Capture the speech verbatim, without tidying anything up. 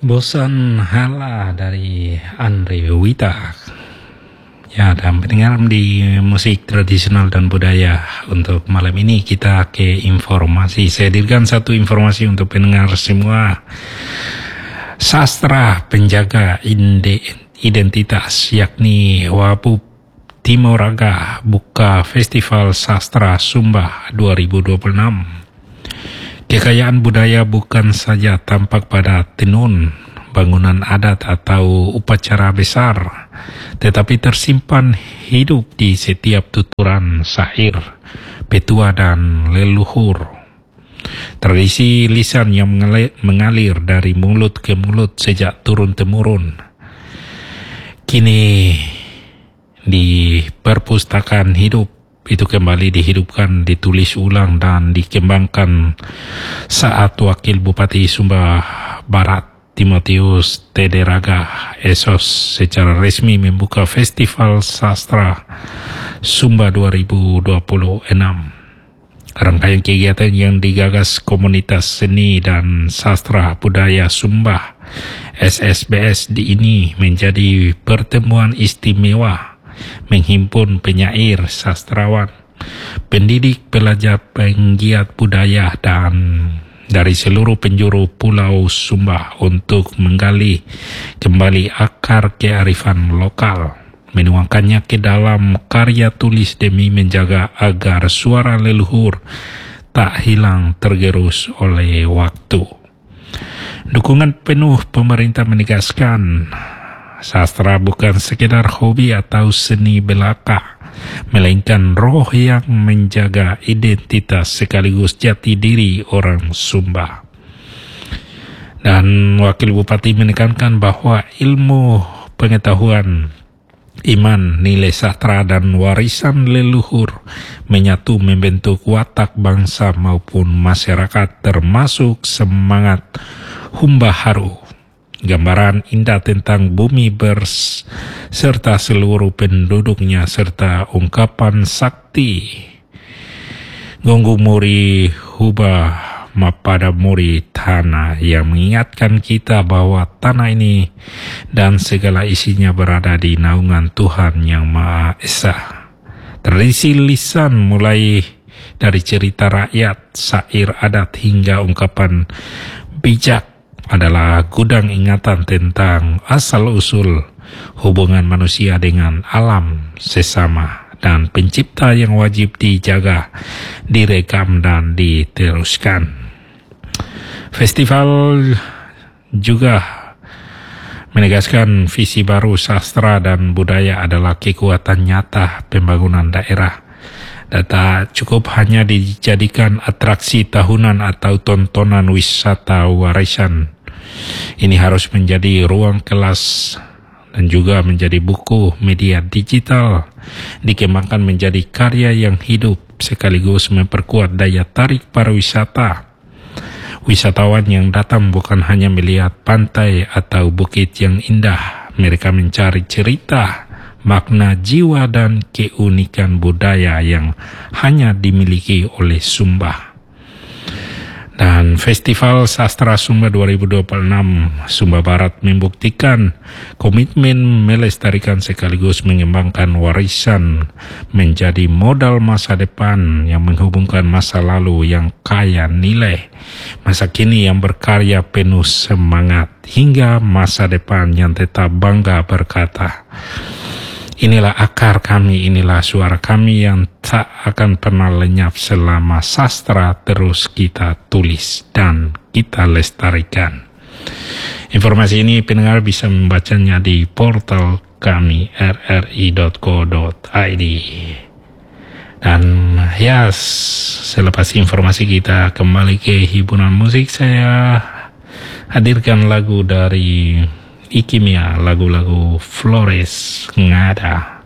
Bosan Hala dari Andre Wita. Ya, dan pendengar di musik tradisional dan budaya. Untuk malam ini kita ke informasi. Saya hadirkan satu informasi untuk pendengar semua. Sastra penjaga identitas, yakni Wapu Timoraga, buka Festival Sastra Sumba dua ribu dua puluh enam. Kekayaan budaya bukan saja tampak pada tenun, bangunan adat atau upacara besar, tetapi tersimpan hidup di setiap tuturan syair, petua dan leluhur. Tradisi lisan yang mengalir dari mulut ke mulut sejak turun-temurun, kini di perpustakaan hidup itu kembali dihidupkan, ditulis ulang dan dikembangkan saat Wakil Bupati Sumba Barat Timotius Tederaga Esos secara resmi membuka Festival Sastra Sumba dua ribu dua puluh enam. Rangkaian kegiatan yang digagas Komunitas Seni dan Sastra Budaya Sumba S S B S di ini menjadi pertemuan istimewa, menghimpun penyair, sastrawan, pendidik, pelajar, penggiat budaya dan dari seluruh penjuru Pulau Sumba untuk menggali kembali akar kearifan lokal, menuangkannya ke dalam karya tulis demi menjaga agar suara leluhur tak hilang tergerus oleh waktu. Dukungan penuh pemerintah menegaskan sastra bukan sekedar hobi atau seni belaka, melainkan roh yang menjaga identitas sekaligus jati diri orang Sumba. Dan Wakil Bupati menekankan bahwa ilmu, pengetahuan, iman, nilai sastra dan warisan leluhur menyatu membentuk watak bangsa maupun masyarakat, termasuk semangat Humba Haru, gambaran indah tentang bumi berserta seluruh penduduknya, serta ungkapan sakti Gonggu Muri Huba Mapada Muri Tanah yang mengingatkan kita bahwa tanah ini dan segala isinya berada di naungan Tuhan Yang Maha Esa. Tradisi lisan mulai dari cerita rakyat, syair adat hingga ungkapan bijak adalah gudang ingatan tentang asal-usul hubungan manusia dengan alam sesama dan pencipta yang wajib dijaga, direkam dan diteruskan. Festival juga menegaskan visi baru sastra dan budaya adalah kekuatan nyata pembangunan daerah. Data cukup hanya dijadikan atraksi tahunan atau tontonan wisata warisan. Ini harus menjadi ruang kelas dan juga menjadi buku media digital, dikembangkan menjadi karya yang hidup sekaligus memperkuat daya tarik pariwisata. Wisatawan yang datang bukan hanya melihat pantai atau bukit yang indah, mereka mencari cerita, makna jiwa dan keunikan budaya yang hanya dimiliki oleh Sumba. Dan Festival Sastra Sumba dua ribu dua puluh enam Sumba Barat membuktikan komitmen melestarikan sekaligus mengembangkan warisan menjadi modal masa depan yang menghubungkan masa lalu yang kaya nilai, masa kini yang berkarya penuh semangat, hingga masa depan yang tetap bangga berkata, inilah akar kami, inilah suara kami yang tak akan pernah lenyap selama sastra terus kita tulis dan kita lestarikan. Informasi ini pendengar bisa membacanya di portal kami r r i dot co dot i d. Dan ya, selepas informasi kita kembali ke hiburan musik. Saya hadirkan lagu dari Ikimia, lagu-lagu Flores Ngada.